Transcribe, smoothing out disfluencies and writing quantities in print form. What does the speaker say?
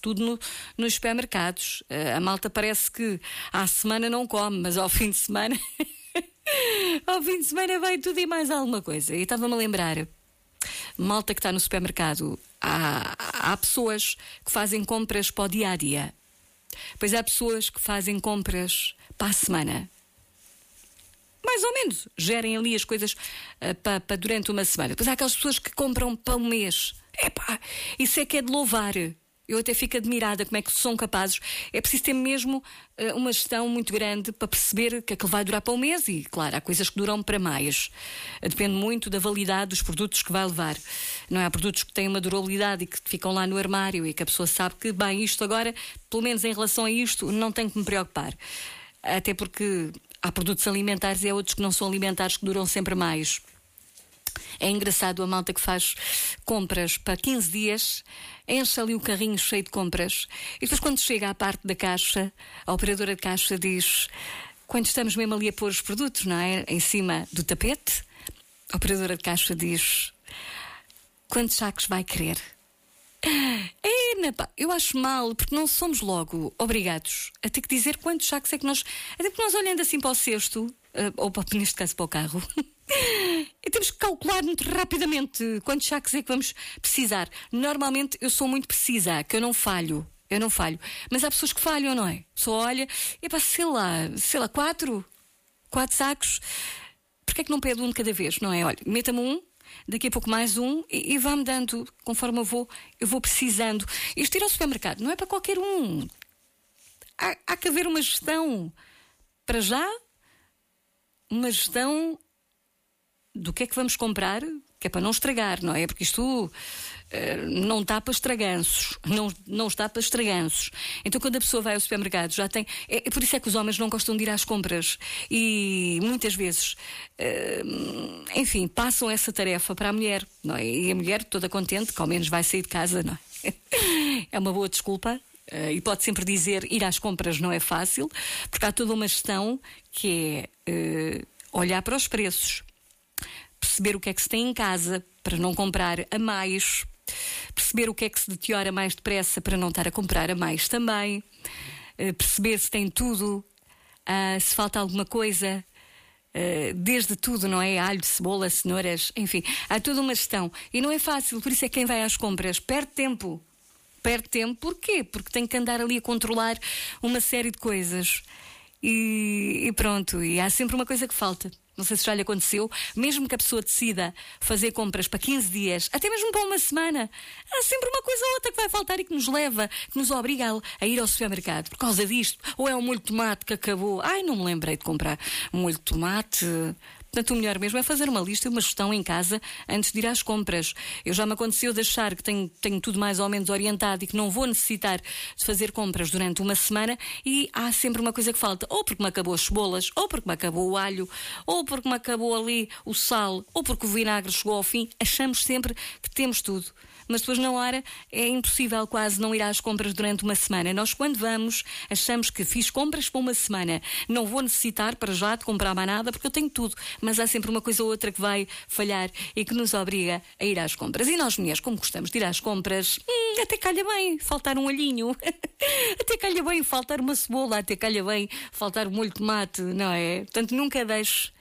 tudo nos supermercados. A malta parece que à semana não come, mas ao fim de semana ao fim de semana vai tudo e mais alguma coisa. E estava-me a lembrar, malta que está no supermercado, há pessoas que fazem compras para o dia-a-dia. Pois há pessoas que fazem compras para a semana. Mais ou menos, gerem ali as coisas para durante uma semana. Depois há aquelas pessoas que compram para um mês. Isso é que é de louvar. Eu até fico admirada como é que são capazes. É preciso ter mesmo uma gestão muito grande para perceber que aquilo vai durar para um mês. E, claro, há coisas que duram para mais. Depende muito da validade dos produtos que vai levar. Não é? Há produtos que têm uma durabilidade e que ficam lá no armário e que a pessoa sabe que, bem, isto agora, pelo menos em relação a isto, não tenho que me preocupar. Até porque há produtos alimentares e há outros que não são alimentares que duram sempre mais. É engraçado a malta que faz compras para 15 dias, enche ali o carrinho cheio de compras e depois quando chega à parte da caixa, a operadora de caixa diz, quando estamos mesmo ali a pôr os produtos, não é? Em cima do tapete, a operadora de caixa diz, quantos sacos vai querer? Eu acho mal, porque não somos logo obrigados a ter que dizer quantos sacos é que nós... Até porque nós olhando assim para o cesto, ou neste caso para o carro, e temos que calcular muito rapidamente quantos sacos é que vamos precisar. Normalmente eu sou muito precisa, que eu não falho. Mas há pessoas que falham, não é? Só olha, sei lá, quatro sacos. Porquê é que não pede um de cada vez, não é? Olha, meta-me um, daqui a pouco mais um e vá-me dando, conforme eu vou precisando. Isto ir ao supermercado não é para qualquer um. Há que haver uma gestão. Para já, uma gestão do que é que vamos comprar, que é para não estragar, não é? Porque isto não está para estraganços. Não está para estraganços. Então quando a pessoa vai ao supermercado já tem... por isso é que os homens não gostam de ir às compras. E muitas vezes, enfim, passam essa tarefa para a mulher, não é? E a mulher toda contente, que ao menos vai sair de casa, não é? É uma boa desculpa. E pode sempre dizer, ir às compras não é fácil, porque há toda uma gestão que é olhar para os preços, perceber o que é que se tem em casa para não comprar a mais, perceber o que é que se deteriora mais depressa para não estar a comprar a mais também, perceber se tem tudo, se falta alguma coisa, desde tudo, não é? Alho, cebola, cenouras, enfim, há toda uma gestão e não é fácil, por isso é que quem vai às compras perde tempo. Porquê? Porque tem que andar ali a controlar uma série de coisas e pronto, e há sempre uma coisa que falta. Não sei se já lhe aconteceu, mesmo que a pessoa decida fazer compras para 15 dias, até mesmo para uma semana, há sempre uma coisa ou outra que vai faltar e que nos leva, que nos obriga a ir ao supermercado por causa disto. Ou é um molho de tomate que acabou. Não me lembrei de comprar um molho de tomate. Portanto, o melhor mesmo é fazer uma lista e uma gestão em casa antes de ir às compras. Eu já me aconteceu de achar que tenho tudo mais ou menos orientado e que não vou necessitar de fazer compras durante uma semana e há sempre uma coisa que falta. Ou porque me acabou as cebolas, ou porque me acabou o alho, ou porque me acabou ali o sal, ou porque o vinagre chegou ao fim. Achamos sempre que temos tudo. Mas depois na hora é impossível quase não ir às compras durante uma semana. Nós quando vamos achamos que fiz compras para uma semana, não vou necessitar para já de comprar mais nada porque eu tenho tudo, mas há sempre uma coisa ou outra que vai falhar e que nos obriga a ir às compras. E nós mulheres, como gostamos de ir às compras, até calha bem faltar um olhinho, até calha bem faltar uma cebola, até calha bem faltar um molho de tomate, não é? Portanto nunca deixe